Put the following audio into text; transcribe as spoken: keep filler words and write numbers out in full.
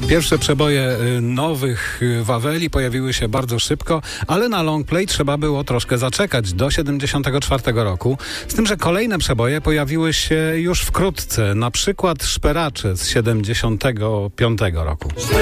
Pierwsze przeboje nowych Waweli pojawiły się bardzo szybko, ale na longplay trzeba było troszkę zaczekać, do siedemdziesiątego czwartego roku. Z tym, że kolejne przeboje pojawiły się już wkrótce, na przykład Szperacze z siedemdziesiątego piątego roku.